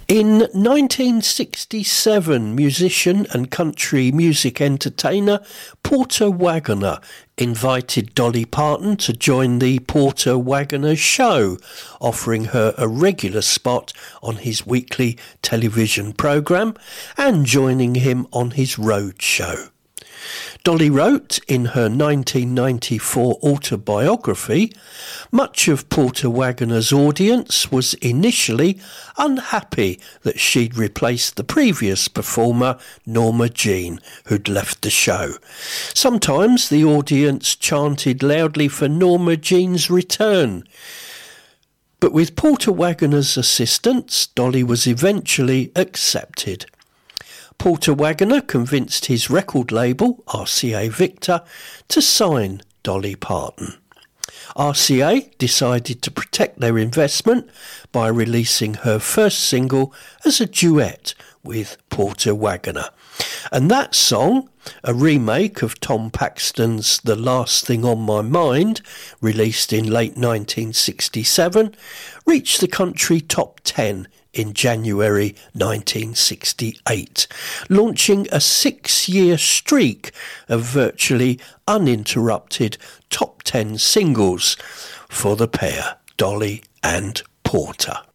In 1967, musician and country music entertainer Porter Wagoner invited Dolly Parton to join the Porter Wagoner Show, offering her a regular spot on his weekly television programme and joining him on his road show. Dolly wrote in her 1994 autobiography, much of Porter Wagoner's audience was initially unhappy that she'd replaced the previous performer, Norma Jean, who'd left the show. Sometimes the audience chanted loudly for Norma Jean's return. But with Porter Wagoner's assistance, Dolly was eventually accepted. Porter Wagoner convinced his record label, RCA Victor, to sign Dolly Parton. RCA decided to protect their investment by releasing her first single as a duet with Porter Wagoner. And that song, a remake of Tom Paxton's The Last Thing on My Mind, released in late 1967, reached the country top 10 in January 1968, launching a 6-year streak of virtually uninterrupted top 10 singles for the pair, Dolly and Porter.